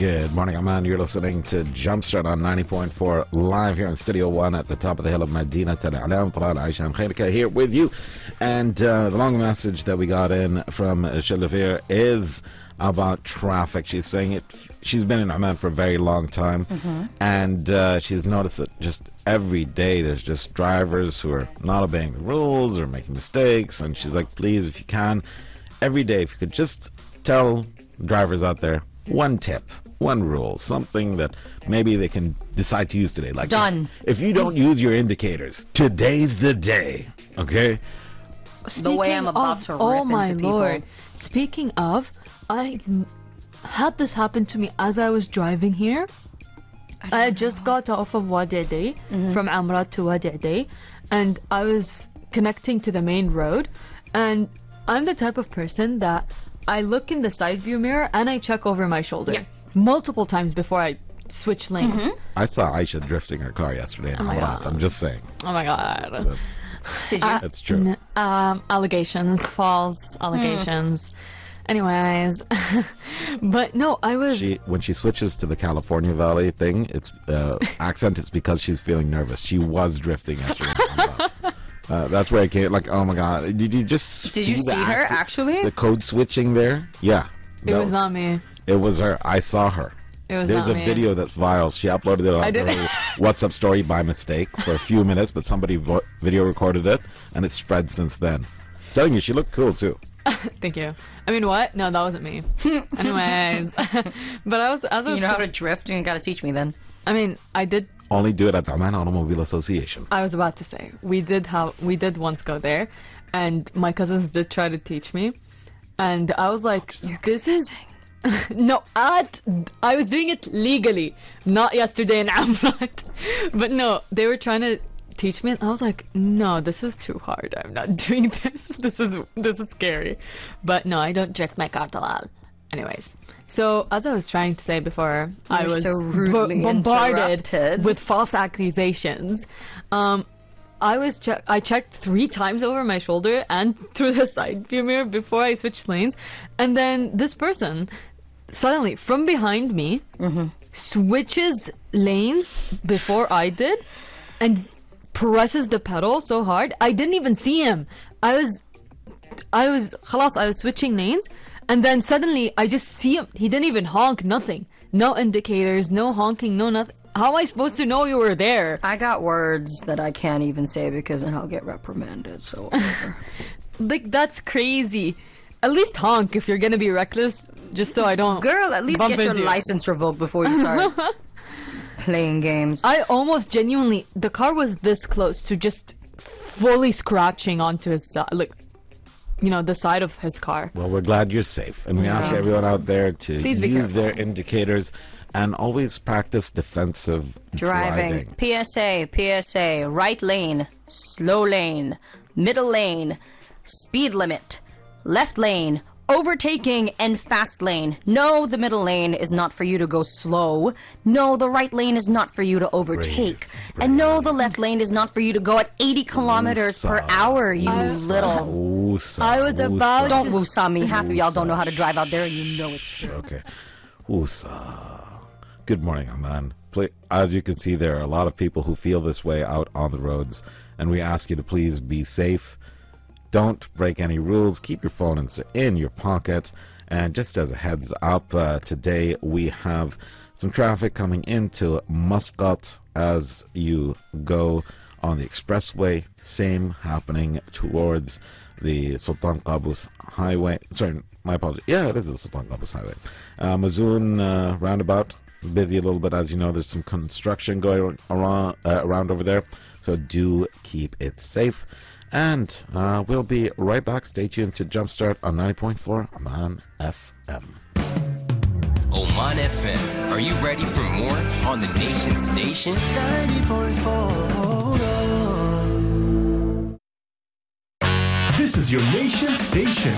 Good morning, Aman. You're listening to Jumpstart on 90.4 live here in Studio 1 at the top of the hill of Medina Tel Alam. Talal Aisha Khairika here with you. And the long message that we got in from Shalafir is about traffic. She's saying she's been in Oman for a very long time, and she's noticed that just every day there's just drivers who are not obeying the rules or making mistakes. And she's like, please, if you can, every day, if you could just tell drivers out there one tip, one rule, something that maybe they can decide to use today. Like, done. If you don't use your indicators, today's the day. Okay. The way I'm about to rip oh my into people. Lord. Speaking of, I had this happen to me as I was driving here. I just got off of Wadi Adi from Amrat to Wadi Adi, and I was connecting to the main road. And I'm the type of person that I look in the side view mirror and I check over my shoulder multiple times before I switch lanes. I saw Aisha drifting her car yesterday in Amrat. I'm just saying. Oh my God. That's true. Allegations, false allegations. Anyways, but no, I was... When she switches to the California Valley thing, it's accent, it's because she's feeling nervous. She was drifting yesterday. That's where I came, like, oh my God. Did you see her, actually? The code switching there? Yeah. It was not me. It was her. I saw her. There's a video that's viral. She uploaded it on her WhatsApp story by mistake for a few minutes, but somebody video recorded it, and it's spread since then. Telling you, she looked cool too. Thank you. I mean, what? No, that wasn't me. Anyways, but I was you know how to drift? You gotta teach me then. I mean, I did. Only do it at the Oman Automobile Association. I was about to say we did once go there, and my cousins did try to teach me, and I was like, "This is." No, I was doing it legally, not yesterday in Amrat. But no, they were trying to teach me, and I was like, no, this is too hard. I'm not doing this. This is scary. But no, I don't check my car Talal. Anyways, so as I was trying to say before, I was so rudely bombarded with false accusations. I checked 3 times over my shoulder and through the side view mirror before I switched lanes, and then this person suddenly from behind me switches lanes before I did and presses the pedal so hard I didn't even see him. I was switching lanes, and then suddenly I just see him. He didn't even honk, nothing. No indicators, no honking, no nothing. How am I supposed to know you were there? I got words that I can't even say because then I'll get reprimanded, so whatever. Like, that's crazy. At least honk if you're gonna be reckless, just so I don't. Girl, at least get your license revoked before you start playing games. I almost genuinely, the car was this close to just fully scratching onto his side, like, you know, the side of his car. Well, we're glad you're safe, and we ask everyone out there to use their indicators and always practice defensive driving. PSA, right lane, slow lane, middle lane, speed limit, left lane, overtaking, and fast lane. No, the middle lane is not for you to go slow. No, the right lane is not for you to overtake. And no, the left lane is not for you to go at 80 kilometers per hour, you little... I was about Don't woosah me. Half of y'all don't know how to drive out there, and you know it's true. Okay. Good morning, Aman. As you can see, there are a lot of people who feel this way out on the roads, and we ask you to please be safe. Don't break any rules. Keep your phone in your pocket. And just as a heads up, today we have some traffic coming into Muscat as you go on the expressway. Same happening towards the Sultan Qaboos Highway. Sorry, my apologies. Yeah, it is the Sultan Qaboos Highway. Mazoon roundabout, busy a little bit. As you know, there's some construction going around over there. So do keep it safe. And we'll be right back. Stay tuned to Jumpstart on 90.4 Oman FM. Oman FM. Are you ready for more on the nation station? 90.4. This is your nation station.